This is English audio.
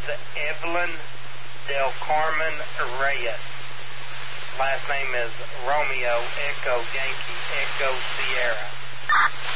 Evelyn Del Carmen Reyes. Last name is Romeo Echo Yankee Echo Sierra.